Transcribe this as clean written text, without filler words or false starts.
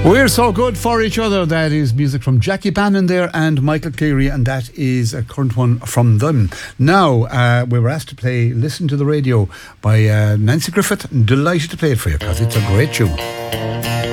We're so good for each other. That is music from Jackie Bannon there and Michael Cleary, and that is a current one from them. Now, we were asked to play Listen to the Radio by Nancy Griffith. Delighted to play it for you because it's a great tune.